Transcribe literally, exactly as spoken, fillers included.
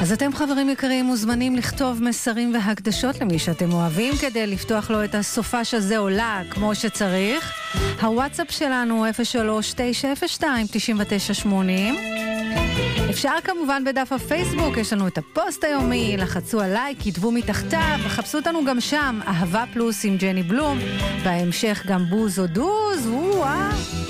אז אתם חברים יקרים מוזמנים לכתוב מסרים והקדשות למי שאתם אוהבים כדי לפתוח לו את הסופש הזה עולה כמו שצריך. הוואטסאפ שלנו אפס שלוש תשע אפס שתיים תשע תשע שמונים. אפשר כמובן בדף הפייסבוק, יש לנו את הפוסט היומי, לחצו עליי, כתבו מתחתיו, וחפשו אותנו גם שם, אהבה פלוס עם ג'ני בלום, בהמשך גם בוז או דוז, וואו.